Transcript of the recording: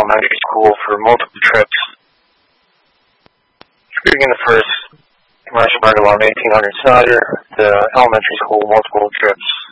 elementary school for multiple trips. Including the first commercial burger alarm 1800 Snyder, the elementary school multiple trips